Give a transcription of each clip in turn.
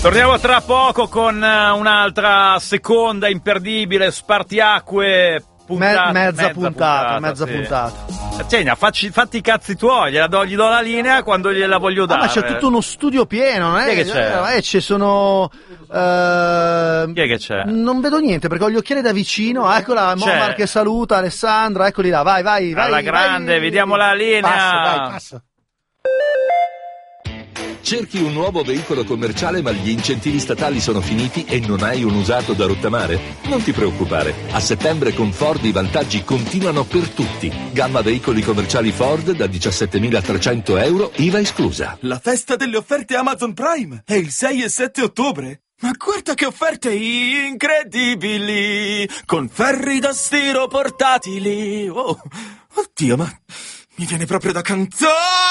Torniamo tra poco con un'altra seconda imperdibile spartiacque puntata. Mezza puntata. Cegna, fatti i cazzi tuoi, gli do la linea quando gliela voglio dare. Ma c'è tutto uno studio pieno, non è? Chi è che c'è? Ci sono. Chi è che c'è? Non vedo niente perché ho gli occhiali da vicino. Eccola, Momar che saluta, Alessandra, eccoli là, vai. Alla grande, vediamo la linea. Passa. Cerchi un nuovo veicolo commerciale ma gli incentivi statali sono finiti e non hai un usato da rottamare? Non ti preoccupare, a settembre con Ford i vantaggi continuano per tutti. Gamma veicoli commerciali Ford da 17.300 euro, IVA esclusa. La festa delle offerte Amazon Prime è il 6 e 7 ottobre. Ma guarda che offerte incredibili! Con ferri da stiro portatili. Oh, oddio, ma mi viene proprio da cantare!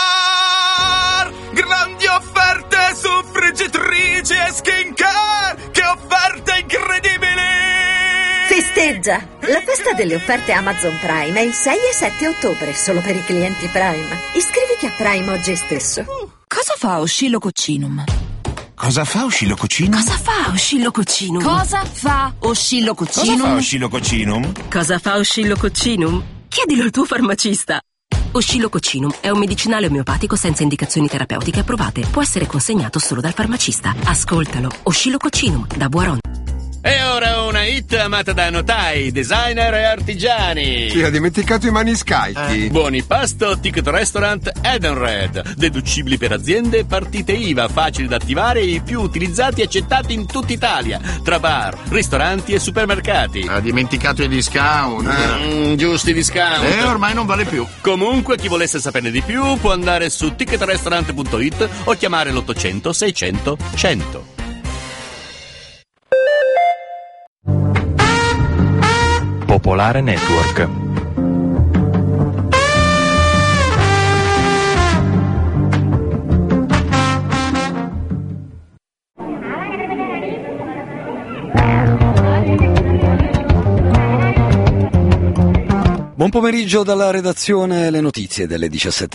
Grandi offerte su friggitrici e skincare! Che offerte incredibili! Festeggia! La festa delle offerte Amazon Prime è il 6 e 7 ottobre, solo per i clienti Prime. Iscriviti a Prime oggi stesso. Cosa fa Oscillococcinum? Cosa fa Oscillococcinum? Cosa fa Oscillococcinum? Cosa fa Oscillococcinum? Cosa fa Oscillococcinum? Chiedilo al tuo farmacista. Oscillococcinum è un medicinale omeopatico senza indicazioni terapeutiche approvate. Può essere consegnato solo dal farmacista. Ascoltalo. Oscillococcinum da Boiron. E ora una hit amata da notai, designer e artigiani. Sì, ha dimenticato i maniscalchi. Buoni pasto, ticket restaurant Edenred. Deducibili per aziende, partite IVA, facili da attivare e i più utilizzati e accettati in tutta Italia. Tra bar, ristoranti e supermercati. Ha dimenticato i discount. Giusti discount. Ormai non vale più. Comunque, chi volesse saperne di più può andare su ticketrestaurant.it o chiamare l'800 600 100. Popolare Network. Buon pomeriggio dalla redazione, le notizie delle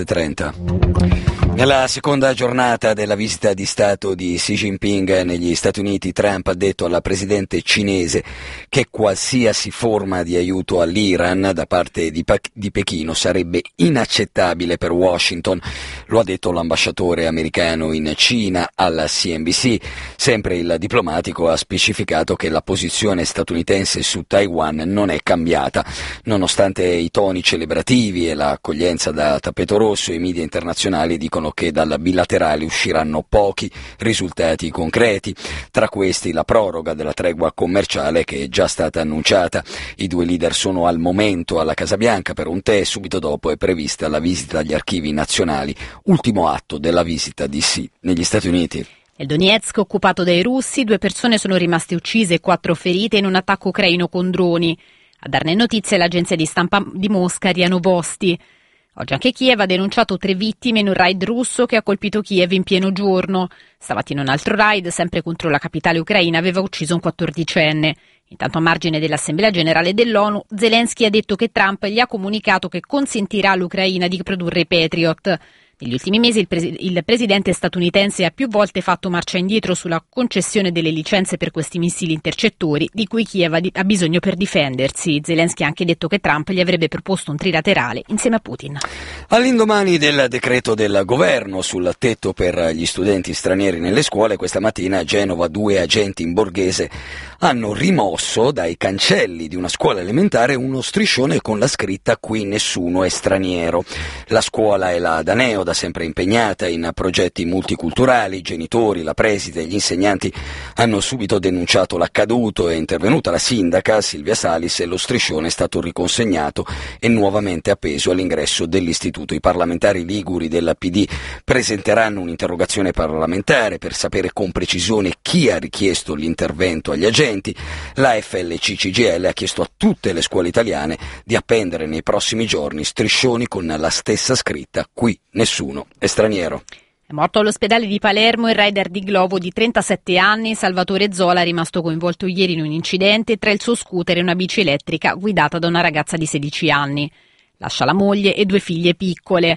17:30. Nella seconda giornata della visita di Stato di Xi Jinping negli Stati Uniti, Trump ha detto alla presidente cinese che qualsiasi forma di aiuto all'Iran da parte di Pechino sarebbe inaccettabile per Washington. Lo ha detto l'ambasciatore americano in Cina alla CNBC. Sempre il diplomatico ha specificato che la posizione statunitense su Taiwan non è cambiata. Nonostante i toni celebrativi e l'accoglienza da tappeto rosso, i media internazionali dicono che dalla bilaterale usciranno pochi risultati concreti, tra questi la proroga della tregua commerciale che è già stata annunciata. I due leader sono al momento alla Casa Bianca per un tè, subito dopo è prevista la visita agli archivi nazionali, ultimo atto della visita di Xi negli Stati Uniti. Nel Donetsk, occupato dai russi, 2 persone sono rimaste uccise e 4 ferite in un attacco ucraino con droni. A darne notizie l'agenzia di stampa di Mosca, RIA Novosti. Oggi anche Kiev ha denunciato 3 vittime in un raid russo che ha colpito Kiev in pieno giorno. Stamattina un altro raid, sempre contro la capitale ucraina, aveva ucciso un 14enne. Intanto, a margine dell'Assemblea Generale dell'ONU, Zelensky ha detto che Trump gli ha comunicato che consentirà all'Ucraina di produrre i Patriot. Negli ultimi mesi il presidente statunitense ha più volte fatto marcia indietro sulla concessione delle licenze per questi missili intercettori di cui Kiev ha bisogno per difendersi. Zelensky ha anche detto che Trump gli avrebbe proposto un trilaterale insieme a Putin. All'indomani del decreto del governo sul tetto per gli studenti stranieri nelle scuole, questa mattina a Genova 2 agenti in borghese hanno rimosso dai cancelli di una scuola elementare uno striscione con la scritta "Qui nessuno è straniero". La scuola è la Daneo, da sempre impegnata in progetti multiculturali. I genitori, la preside e gli insegnanti hanno subito denunciato l'accaduto. È intervenuta la sindaca Silvia Salis e lo striscione è stato riconsegnato e nuovamente appeso all'ingresso dell'istituto. I parlamentari liguri del PD presenteranno un'interrogazione parlamentare per sapere con precisione chi ha richiesto l'intervento agli agenti. La FLC-CGIL ha chiesto a tutte le scuole italiane di appendere nei prossimi giorni striscioni con la stessa scritta "Qui nessuno è straniero". È morto all'ospedale di Palermo il rider di Glovo di 37 anni, Salvatore Zola, rimasto coinvolto ieri in un incidente tra il suo scooter e una bici elettrica guidata da una ragazza di 16 anni. Lascia la moglie e 2 figlie piccole.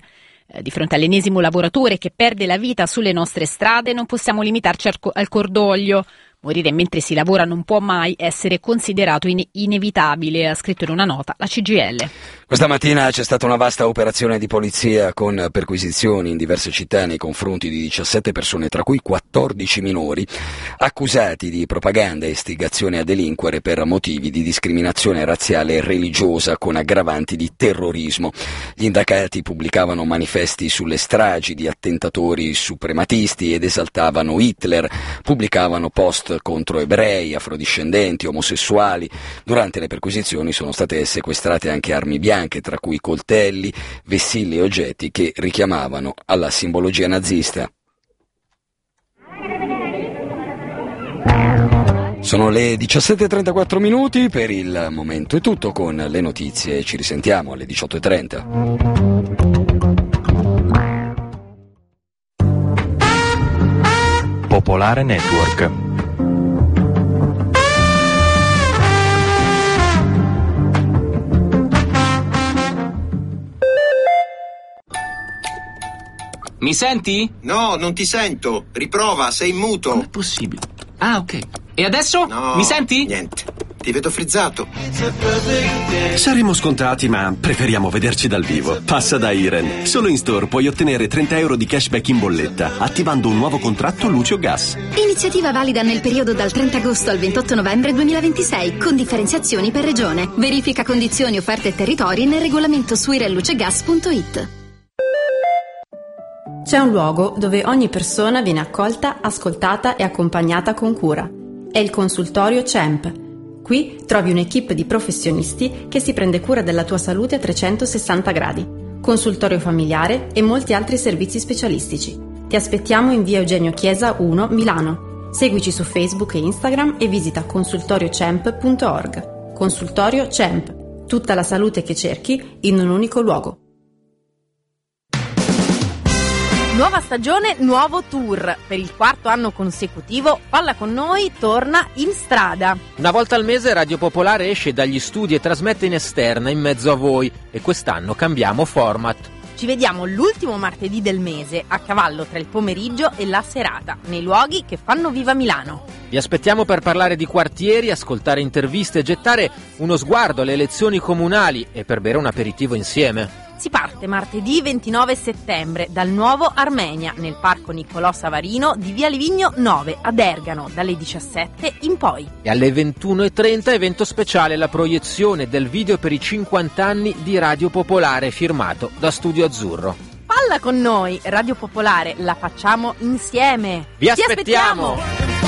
Di fronte all'ennesimo lavoratore che perde la vita sulle nostre strade non possiamo limitarci al cordoglio. Morire mentre si lavora non può mai essere considerato inevitabile, ha scritto in una nota la CGIL. Questa mattina c'è stata una vasta operazione di polizia con perquisizioni in diverse città nei confronti di 17 persone, tra cui 14 minori, accusati di propaganda e istigazione a delinquere per motivi di discriminazione razziale e religiosa con aggravanti di terrorismo. Gli indagati pubblicavano manifesti sulle stragi di attentatori suprematisti ed esaltavano Hitler, pubblicavano post contro ebrei, afrodiscendenti, omosessuali. Durante le perquisizioni sono state sequestrate anche armi bianche, tra cui coltelli, vessilli e oggetti che richiamavano alla simbologia nazista. Sono le 17:34 minuti, per il momento è tutto con le notizie, ci risentiamo alle 18:30. Popolare Network. Mi senti? No, non ti sento. Riprova, sei in muto. Com'è possibile? Ah, ok. E adesso? No, mi senti? Niente. Ti vedo frizzato. Saremo scontati, ma preferiamo vederci dal vivo. Passa da Iren. Solo in store puoi ottenere 30 euro di cashback in bolletta, attivando un nuovo contratto luce o gas. Iniziativa valida nel periodo dal 30 agosto al 28 novembre 2026, con differenziazioni per regione. Verifica condizioni, offerte e territori nel regolamento su irenlucegas.it. C'è un luogo dove ogni persona viene accolta, ascoltata e accompagnata con cura. È il consultorio CEMP. Qui trovi un'equipe di professionisti che si prende cura della tua salute a 360 gradi. Consultorio familiare e molti altri servizi specialistici. Ti aspettiamo in via Eugenio Chiesa 1, Milano. Seguici su Facebook e Instagram e visita consultoriocemp.org. Consultorio CEMP. Tutta la salute che cerchi in un unico luogo. Nuova stagione, nuovo tour. Per il 4º anno consecutivo, Palla con noi torna in strada. Una volta al mese Radio Popolare esce dagli studi e trasmette in esterna, in mezzo a voi. E quest'anno cambiamo format. Ci vediamo l'ultimo martedì del mese, a cavallo tra il pomeriggio e la serata, nei luoghi che fanno viva Milano. Vi aspettiamo per parlare di quartieri, ascoltare interviste e gettare uno sguardo alle elezioni comunali e per bere un aperitivo insieme. Si parte martedì 29 settembre dal Nuovo Armenia, nel Parco Niccolò Savarino di Via Livigno 9 ad Ergano, dalle 17 in poi. E alle 21:30 evento speciale, la proiezione del video per i 50 anni di Radio Popolare firmato da Studio Azzurro. Palla con noi, Radio Popolare, la facciamo insieme! Vi aspettiamo!